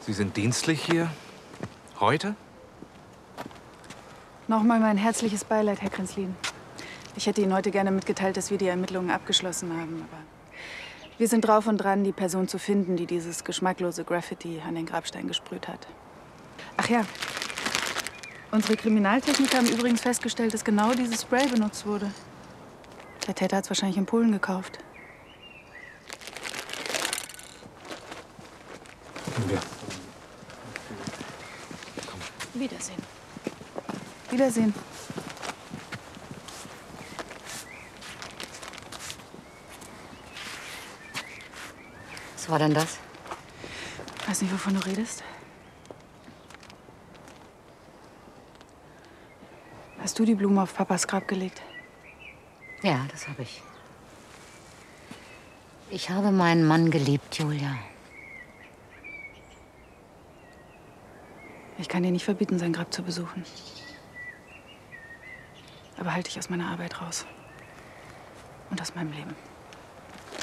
Sie sind dienstlich hier? Heute? Nochmal mein herzliches Beileid, Herr Kränzlin. Ich hätte Ihnen heute gerne mitgeteilt, dass wir die Ermittlungen abgeschlossen haben, aber wir sind drauf und dran, die Person zu finden, die dieses geschmacklose Graffiti an den Grabstein gesprüht hat. Ach ja, unsere Kriminaltechniker haben übrigens festgestellt, dass genau dieses Spray benutzt wurde. Der Täter hat es wahrscheinlich in Polen gekauft. Ja. Wiedersehen. Wiedersehen. Was war denn das? Weiß nicht, wovon du redest. Hast du die Blumen auf Papas Grab gelegt? Ja, das habe ich. Ich habe meinen Mann geliebt, Julia. Ich kann dir nicht verbieten, sein Grab zu besuchen. Aber halt dich aus meiner Arbeit raus. Und aus meinem Leben.